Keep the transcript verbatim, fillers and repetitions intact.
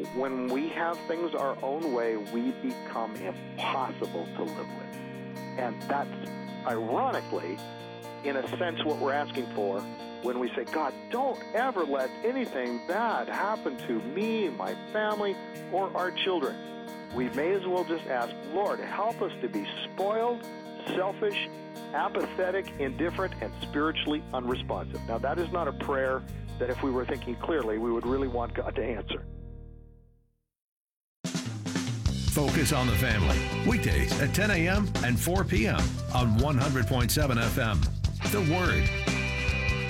when we have things our own way, we become impossible to live with. And that's, ironically, in a sense, what we're asking for when we say, God, don't ever let anything bad happen to me, my family, or our children. We may as well just ask, Lord, help us to be spoiled, selfish, apathetic, indifferent, and spiritually unresponsive. Now, that is not a prayer that if we were thinking clearly, we would really want God to answer. Focus on the Family, weekdays at ten a.m. and four p.m. on one hundred point seven F M. The Word.